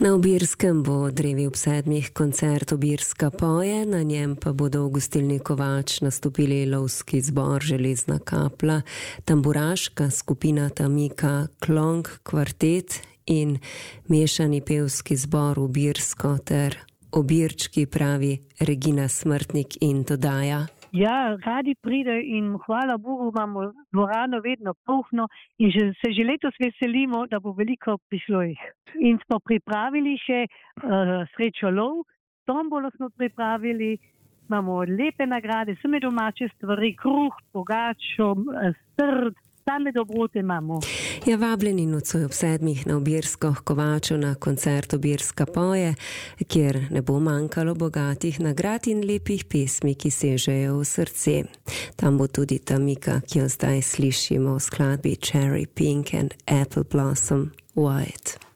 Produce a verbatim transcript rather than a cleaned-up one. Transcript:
Na Obirskem bo drevi ob sedmih koncert Obirska poje, na njem pa bodo v gostilni Kovač nastopili lovski zbor Železna kapla, tamburaška skupina Tamika Klong kvartet in mešani pevski zbor Obirsko ter Obirčki, pravi Regina Smrtnik in dodaja. Ja, radi pride in hvala Bogu imamo dvorano vedno polno in že, se že letos veselimo, da bo veliko prišlo jih. In smo pripravili še uh, srečo lov, tombolo smo pripravili, imamo lepe nagrade, same domače stvari, kruh, pogačo, srd, same dobrote imamo. Ja, vabljeni nocoj ob sedmih na Obirsko Kovaču na koncert Obirska poje, kjer ne bo manjkalo bogatih nagrad in lepih pesmi, ki sežejo v srce. Tam bo tudi Tamika, ki jo zdaj slišimo v skladbi Cherry Pink and Apple Blossom White.